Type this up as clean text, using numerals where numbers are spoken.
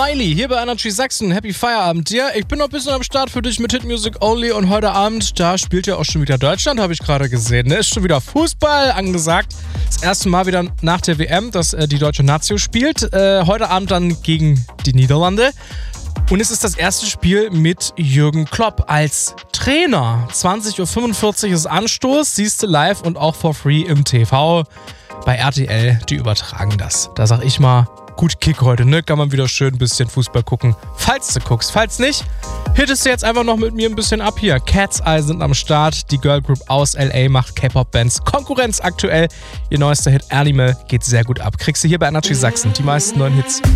Miley hier bei Energy Sachsen. Happy Feierabend dir. Ich bin noch ein bisschen am Start für dich mit Hit Music Only und heute Abend, da spielt ja auch schon wieder Deutschland, habe ich gerade gesehen. Ne? Ist schon wieder Fußball angesagt. Das erste Mal wieder nach der WM, dass die deutsche Nazio spielt. Heute Abend dann gegen die Niederlande. Und es ist das erste Spiel mit Jürgen Klopp als Trainer. 20.45 Uhr ist Anstoß, siehst du live und auch for free im TV. Bei RTL, die übertragen das. Da sag ich mal, gut Kick heute, ne? Kann man wieder schön ein bisschen Fußball gucken. Falls du guckst, falls nicht, hittest du jetzt einfach noch mit mir ein bisschen ab hier. Cat's Eye sind am Start. Die Girl Group aus LA macht K-Pop-Bands Konkurrenz aktuell. Ihr neuester Hit Animal geht sehr gut ab. Kriegst du hier bei Energy Sachsen die meisten neuen Hits.